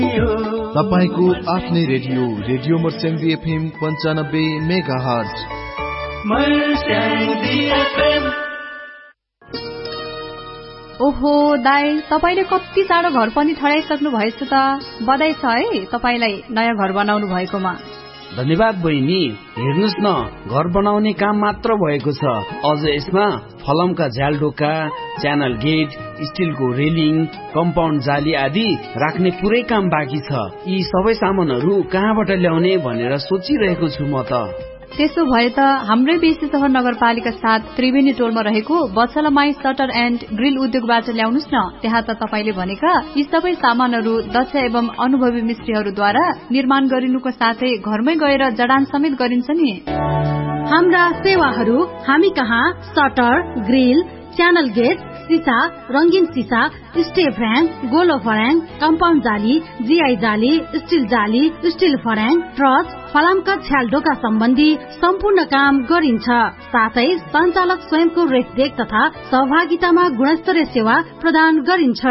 तपाईको आफ्नै radio radio Marsyangdi FM 95 megahertz. ओहो दाइ, तपाईले कति चाँडो घर पनि ठडाइसक्नु भएछ त। बधाई छ है तपाईलाई नयाँ घर बनाउनु भएकोमा। धन्यवाद बहिनी। हेर्नुस् न, घर बनाउने काम मात्र भएको छ। अझ यसमा फलमका झ्यालढोका, च्यानल गेट, स्टिलको रेलिङ, कम्पाउन्ड जाली आदि राख्ने पुरै काम बाँकी छ। यी सबै सामानहरू कहाँबाट ल्याउने भनेर सोचिरहेको छु म त। त्यसो भए त हाम्रै बेसी सहर नगरपालिका 7 त्रिवेणी टोलमा रहेको बछलमाई सटर एन्ड ग्रिल उद्योगबाट ल्याउनुस् न। त्यहाँ त तपाईले भनेका यी सबै सामानहरू दक्ष एवं अनुभवी मिस्त्रीहरूद्वारा निर्माण गरिनुको साथै घरमै गएर जडान समेत गरिन्छ नि। हाम्रा सेवाहरू हामी कहाँ सटर, ग्रिल, च्यानल गेट, सीसा, रंगीन सीसा, स्टे फ्रेम, गोलो फर्याङ, कम्पाउन्ड जाली, जीआई जाली, स्टिल जाली, स्टिल फर्याङ, ट्रस, फलामका छ्यालढोका सम्बन्धी सम्पूर्ण काम गरिन्छ। साथै सञ्चालक स्वयंको रेखदेख तथा सहभागितामा गुणस्तरीय सेवा प्रदान गरिन्छ।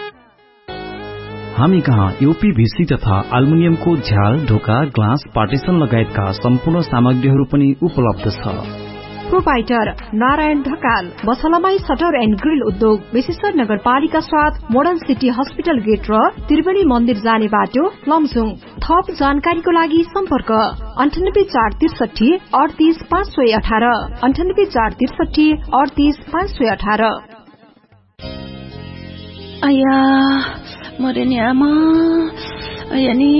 हामी कहाँ यूपीभीसी तथा एल्युमिनियमको झ्याल, ढोका, ग्लास, पार्टिसन लगायतका सम्पूर्ण सामग्रीहरू पनि उपलब्ध छ। Proprietor Narayan Dhakal, बछलमाई shutter and grill उद्योग, विशेषर नगरपालिका 7, मोडर्न सिटी हस्पिटल गेट र त्रिवेणी मन्दिर जाने बाटो, लमजुङ। थप जानकारीको लागि सम्पर्क 98 463 38518 98 463 38518। आया मरे नि आमा, आया नि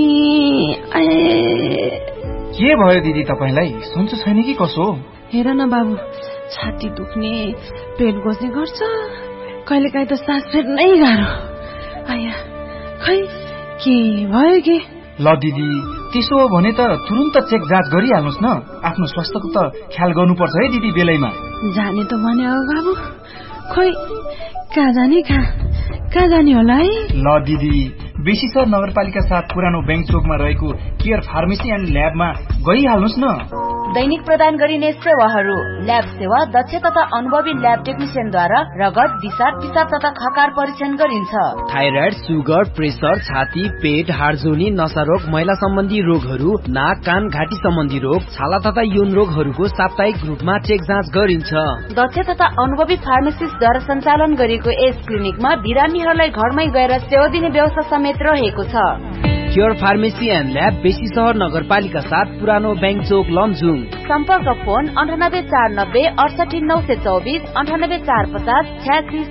के भयो दिदी तपाईलाई? सन्चो छैन कि कसो? हेर न बाबु, छाती दुख्ने, पेट गोज्ने गर्छ, कहिलेकाहीँ त सास फेर्नै गाह्रो। आया खै के भयो के? ल दिदी, त्यसो हो भने त तुरुन्त चेक जाँच गरिहाल्नुस् न। आफ्नो स्वास्थ्यको त ख्याल गर्नुपर्छ है दिदी बेलैमा। जाने त भने हो बाबु, खोइ कहाँ जाने होला है? ल दिदी, बेसीसर नगरपालिका 7 पुरानो बैंक चोकमा रहेको केयर फार्मेसी एन्ड ल्याबमा गइहाल्नुस् न। दैनिक प्रदान गरिने सेवाहरू: ल्याब सेवा दक्ष तथा अनुभवी ल्याब टेक्निसियनद्वारा रगत, दिशा, पिसाब तथा खकार परीक्षण गरिन्छ। थाइराइड, सुगर, प्रेसर, छाती, पेट, हाडजोनी, नसा रोग, महिला सम्बन्धी रोगहरू, नाक, कान, घाँटी सम्बन्धी रोग, छाला तथा यौन रोगहरूको साप्ताहिक रूपमा चेक जाँच गरिन्छ। दक्ष तथा अनुभवी फार्मासिस्टद्वारा सञ्चालन गरिएको यस क्लिनिकमा बिरामीहरूलाई घरमै गएर सेवा दिने व्यवस्था समेत रहेको छ। क्योर फार्मेसी एन्ड ल्याब, बेसी सहर नगरपालिका 7, पुरानो बैंक चोक, लमजुङ। सम्पर्क फोन 98 490 68 924 98 450 86